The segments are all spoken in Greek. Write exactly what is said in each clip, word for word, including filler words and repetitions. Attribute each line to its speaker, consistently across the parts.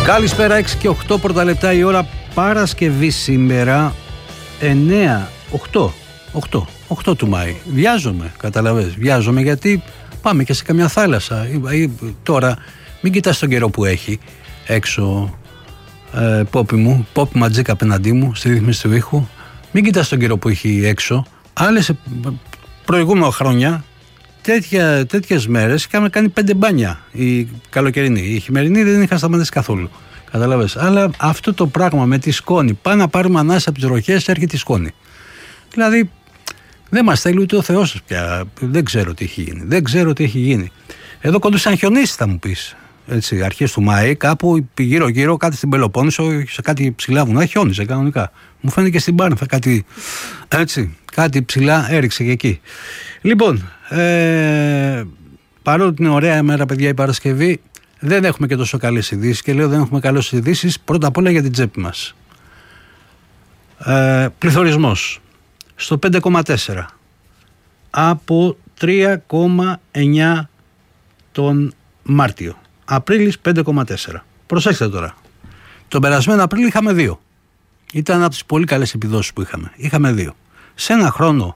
Speaker 1: Καλησπέρα, έξι και οκτώ πρώτα λεπτά η ώρα, Παρασκευή σήμερα, εννέα, οκτώ, οκτώ, οκτώ του Μάη. Βιάζομαι, καταλαβαίνεις, βιάζομαι γιατί πάμε και σε καμιά θάλασσα. Ή, ή, τώρα μην κοιτάς τον καιρό που έχει έξω, ε, πόπι μου, πόπι ματζίκα απέναντί μου, στη ρύθμιση του ήχου. Μην κοιτάς τον καιρό που έχει έξω. Άλλες προηγούμενα χρόνια, τέτοια, τέτοιες μέρες είχαμε κάνει πέντε μπάνια η καλοκαιρινή. Η χειμερινή δεν είχα σταματήσει καθόλου. Καταλάβες. Αλλά αυτό το πράγμα με τη σκόνη, πάμε να πάρουμε ανάσα από τις ροχές, έρχεται η σκόνη. Δηλαδή δεν μας θέλει ούτε ο Θεός πια. Δεν ξέρω τι έχει γίνει. Δεν ξέρω τι έχει γίνει. Εδώ κοντούσαν χιονίσει, θα μου πεις. Έτσι, αρχές του Μάη, κάπου γύρω-γύρω, κάτι στην Πελοπόννησο, σε κάτι ψηλά βουνά, χιόνιζε κανονικά. Μου φαίνεται και στην Πάρνηθα κάτι, έτσι, κάτι ψηλά έριξε και εκεί. Λοιπόν, ε, παρόλο που είναι ωραία ημέρα, παιδιά, η Παρασκευή, δεν έχουμε και τόσο καλές ειδήσεις. Και λέω δεν έχουμε καλές ειδήσεις πρώτα απ' όλα για την τσέπη μας. Ε, πληθωρισμός στο πέντε κόμμα τέσσερα από τρία κόμμα εννιά τον Μάρτιο. Απρίλης πέντε κόμμα τέσσερα. Προσέξτε τώρα. Τον περασμένο Απρίλιο είχαμε δύο. Ήταν από τις πολύ καλές επιδόσεις που είχαμε. Είχαμε δύο. Σε ένα χρόνο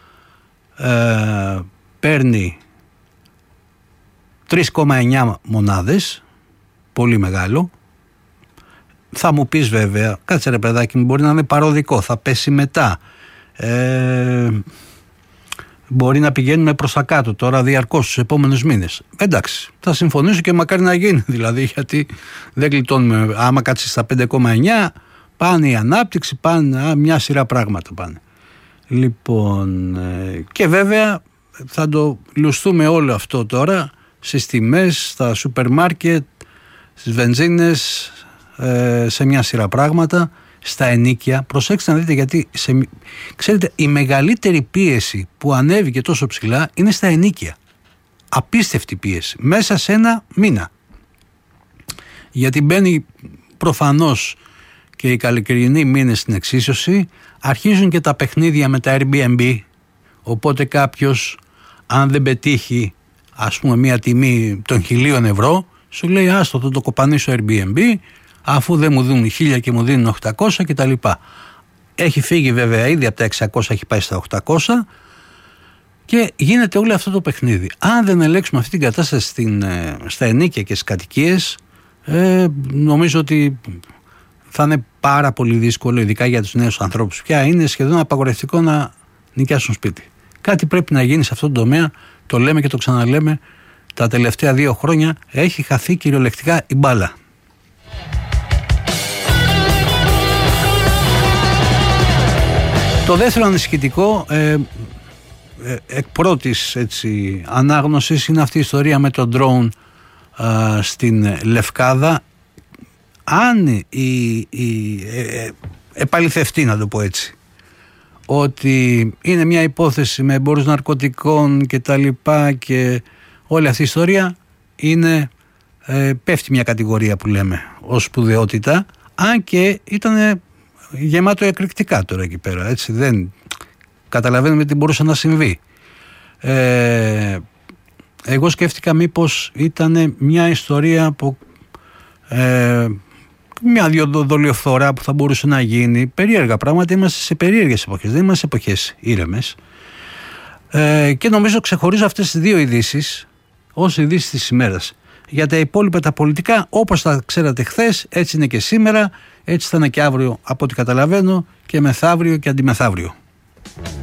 Speaker 1: ε, παίρνει τρία κόμμα εννιά μονάδες. Πολύ μεγάλο. Θα μου πεις βέβαια, κάτσε ρε παιδάκι μου, μπορεί να είναι παροδικό, θα πέσει μετά. Ε, μπορεί να πηγαίνουμε προς τα κάτω τώρα διαρκώς στους επόμενους μήνες. Εντάξει, θα συμφωνήσω και μακάρι να γίνει δηλαδή, γιατί δεν γλιτώνουμε. Άμα κάτσει στα πέντε κόμμα εννιά, πάνε η ανάπτυξη, πάνε μια σειρά πράγματα πάνε. Λοιπόν, ε, και βέβαια θα το λουστούμε όλο αυτό τώρα στις τιμές, στα σούπερ μάρκετ, στις βενζίνες, ε, σε μια σειρά πράγματα, στα ενοίκια. Προσέξτε να δείτε, γιατί σε, ξέρετε, η μεγαλύτερη πίεση που ανέβηκε τόσο ψηλά είναι στα ενοίκια. Απίστευτη πίεση μέσα σε ένα μήνα, γιατί μπαίνει προφανώς και οι καλοκαιρινοί μήνες στην εξίσωση, αρχίζουν και τα παιχνίδια με τα Airbnb, οπότε κάποιος αν δεν πετύχει ας πούμε μια τιμή των χιλίων ευρώ, σου λέει άστο, θα το κοπανίσω Airbnb, αφού δεν μου δίνουν χίλια και μου δίνουν οκτακόσια κτλ. Έχει φύγει βέβαια ήδη από τα εξακόσια, έχει πάει στα οκτακόσια και γίνεται όλο αυτό το παιχνίδι. Αν δεν ελέγξουμε αυτή την κατάσταση στην, στα ενοίκια και στις κατοικίες, ε, νομίζω ότι θα είναι πάρα πολύ δύσκολο, ειδικά για τους νέους ανθρώπους. Πια είναι σχεδόν απαγορευτικό να νοικιάσουν σπίτι. Κάτι πρέπει να γίνει σε αυτόν τον τομέα, το λέμε και το ξαναλέμε. Τα τελευταία δύο χρόνια έχει χαθεί κυριολεκτικά η μπάλα. Το δεύτερο ανησυχητικό, ε, ε, εκ πρώτης έτσι, ανάγνωσης, είναι αυτή η ιστορία με το drone ε, στην Λευκάδα. Αν η, η ε, ε, επαληθευτεί, να το πω έτσι, ότι είναι μια υπόθεση με εμπόρους ναρκωτικών και τα λοιπά και όλη αυτή η ιστορία, είναι, ε, πέφτει μια κατηγορία που λέμε ως σπουδαιότητα, αν και ήταν γεμάτο εκρηκτικά τώρα εκεί πέρα, έτσι, δεν καταλαβαίνουμε τι μπορούσε να συμβεί. Ε, εγώ σκέφτηκα μήπως ήταν μια ιστορία που ε, μια δολιοφθορά που θα μπορούσε να γίνει, περίεργα πράγματα. Είμαστε σε περίεργες εποχές, δεν είμαστε σε εποχές ήρεμες. Ε, και νομίζω ξεχωρίζω αυτές τις δύο ειδήσεις ως ειδήσεις της ημέρας. Για τα υπόλοιπα τα πολιτικά, όπως τα ξέρατε χθες, έτσι είναι και σήμερα, έτσι θα είναι και αύριο από ό,τι καταλαβαίνω, και μεθαύριο και αντιμεθαύριο.